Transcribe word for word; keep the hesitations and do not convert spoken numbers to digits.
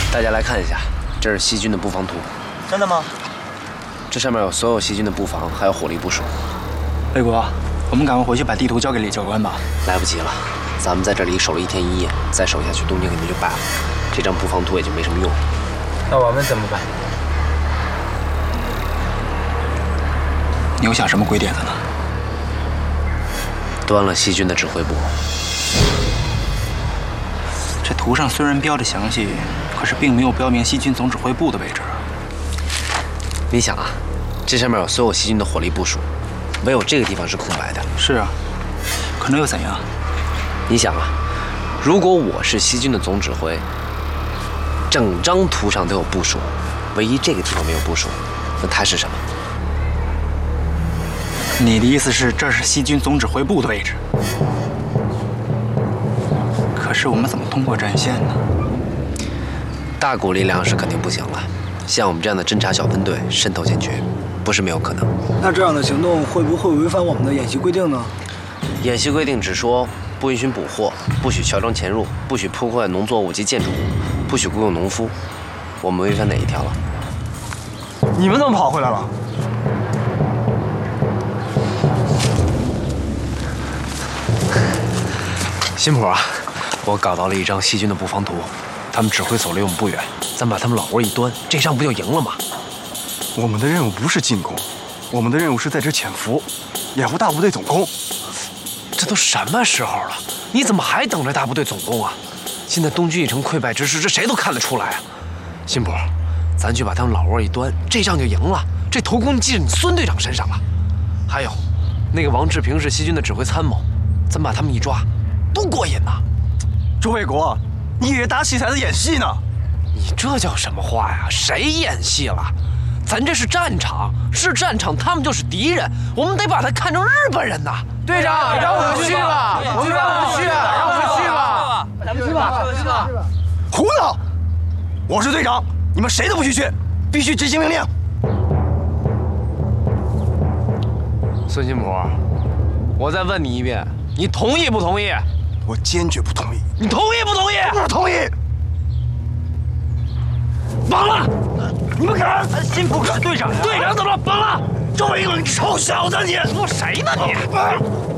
大家来看一下，这是西军的布防图。 真的吗？ 这上面有所有西军的布防，还有火力部署。 魏国，我们赶快回去把地图交给李教官吧。 来不及了，咱们在这里守了一天一夜，再守下去，东京肯定就败了。这张布防图也就没什么用。 那我们怎么办？ 你有想什么鬼点子呢？ 端了西军的指挥部。 这图上虽然标的详细，可是并没有标明西军总指挥部的位置。 你想啊，这上面有所有西军的火力部署，唯有这个地方是空白的。 是啊，可能又怎样？ 你想啊，如果我是西军的总指挥，整张图上都有部署，唯一这个地方没有部署，那它是什么？ 你的意思是这是西军总指挥部的位置？可是我们怎么通过战线呢？ 大股力量是肯定不行了，像我们这样的侦察小分队渗透进去，不是没有可能。 那这样的行动会不会违反我们的演习规定呢？ 演习规定只说不允许捕获，不许乔装潜入，不许破坏农作物及建筑物，不许雇佣农夫。我们违反哪一条了？ 你们怎么跑回来了？ 新普啊，我搞到了一张西军的布防图，他们指挥所离我们不远，咱把他们老窝一端，这仗不就赢了吗？ 我们的任务不是进攻，我们的任务是在这潜伏，掩护大部队总攻。 这都什么时候了，你怎么还等着大部队总攻啊？现在东军已成溃败之势，这谁都看得出来啊。新普，咱去把他们老窝一端，这仗就赢了，这头功记在你孙队长身上了。还有，那个王志平是西军的指挥参谋，咱把他们一抓，多过瘾呐！ 周卫国，你以为打起才在演戏呢？ 你这叫什么话呀？谁演戏了？咱这是战场，是战场，他们就是敌人，我们得把他看成日本人呐！ 队长，让我们去吧，我们让我们去，让我们去吧，咱们去吧，去吧。 胡闹！我是队长，你们谁都不许去，必须执行命令。 孙新普，我再问你一遍，你同意不同意？ 我坚决不同意。 你同意不同意？ 不同意。 绑了！ 你们敢？ 新普是队长呀！ 队长怎么了？绑了！ 周英冷，臭小子你！ 说谁呢你？